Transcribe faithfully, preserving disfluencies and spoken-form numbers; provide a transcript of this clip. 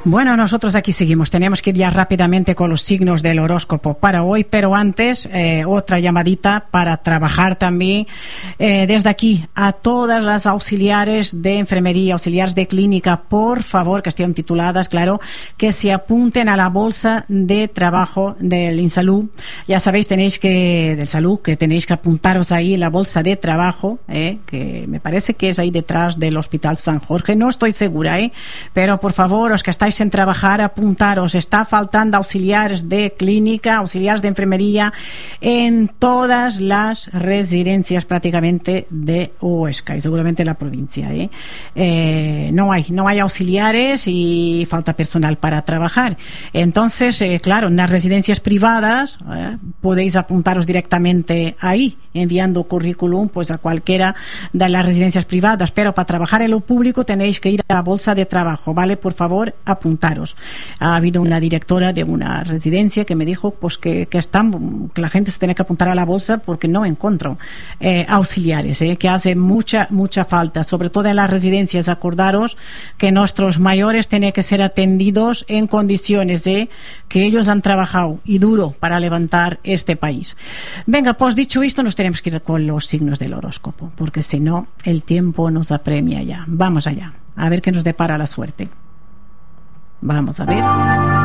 Bueno, nosotros aquí seguimos. Tenemos que ir ya rápidamente con los signos del horóscopo para hoy, pero antes eh, otra llamadita para trabajar también eh, desde aquí a todas las auxiliares de enfermería, auxiliares de clínica, por favor, que estén tituladas, claro, que se apunten a la bolsa de trabajo del InSalud. Ya sabéis, tenéis que, del Salud, que tenéis que apuntaros ahí en la bolsa de trabajo, eh, que me parece que es ahí detrás del Hospital San Jorge, no estoy segura, eh, pero por favor, os que estáis en trabajar, apuntaros. Está faltando auxiliares de clínica, auxiliares de enfermería en todas las residencias prácticamente de Huesca y seguramente la provincia, ¿eh? Eh, no hay, no hay auxiliares y falta personal para trabajar. Entonces, eh, claro, en las residencias privadas eh, podéis apuntaros directamente ahí, enviando currículum pues a cualquiera de las residencias privadas, pero para trabajar en lo público tenéis que ir a la bolsa de trabajo, ¿vale? Por favor, apuntaros. Ha habido una directora de una residencia que me dijo pues que, que están, que la gente se tiene que apuntar a la bolsa porque no encuentro eh, auxiliares, eh, que hace mucha, mucha falta, sobre todo en las residencias. Acordaros que nuestros mayores tienen que ser atendidos en condiciones de que ellos han trabajado y duro para levantar este país. Venga, pues dicho esto, nos tenemos que ir con los signos del horóscopo, porque si no, el tiempo nos apremia ya. Vamos allá, a ver qué nos depara la suerte. Vamos a ver.